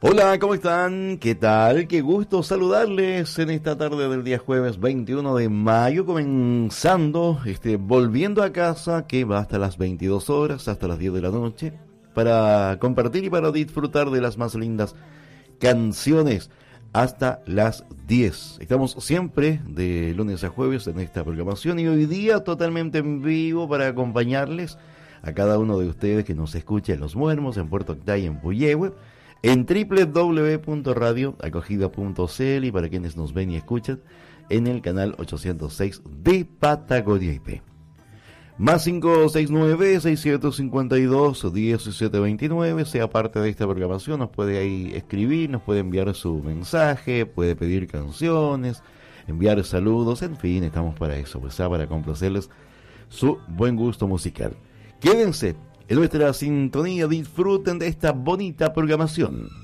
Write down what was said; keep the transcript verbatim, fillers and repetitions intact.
Hola, ¿cómo están? ¿Qué tal? Qué gusto saludarles en esta tarde del día jueves veintiuno de mayo, comenzando, este, volviendo a casa, que va hasta las veintidós horas, hasta las diez de la noche, para compartir y para disfrutar de las más lindas canciones hasta las diez. Estamos siempre de lunes a jueves en esta programación y hoy día totalmente en vivo para acompañarles a cada uno de ustedes que nos escucha en Los Muermos, en Puerto Octay, en Puyehue, en doble u doble u doble u punto radio acogida punto c l y para quienes nos ven y escuchan en el canal ochocientos seis de Patagonia I P. Más cinco seis nueve, seis siete cinco dos, uno siete dos nueve, sea parte de esta programación, nos puede ahí escribir, nos puede enviar su mensaje, puede pedir canciones, enviar saludos, en fin, estamos para eso, pues, para complacerles su buen gusto musical. Quédense en nuestra sintonía, disfruten de esta bonita programación.